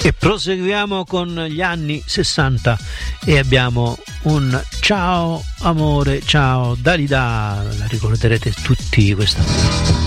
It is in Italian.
E proseguiamo con gli anni 60 e abbiamo un ciao amore, ciao Dalida, la ricorderete tutti questa.